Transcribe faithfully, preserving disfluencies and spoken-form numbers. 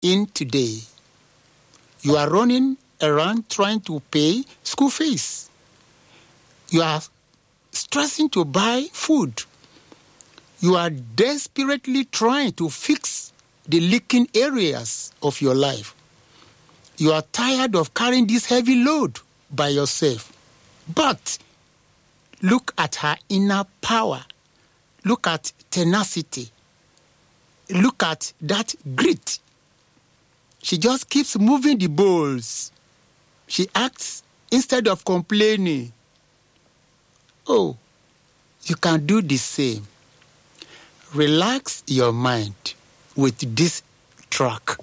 in today. You are running around trying to pay school fees. You are stressing to buy food. You are desperately trying to fix the leaking areas of your life. You are tired of carrying this heavy load by yourself. But look at her inner power. Look at tenacity. Look at that grit. She just keeps moving the bowls. She acts instead of complaining. Oh, you can do the same. Relax your mind with this track.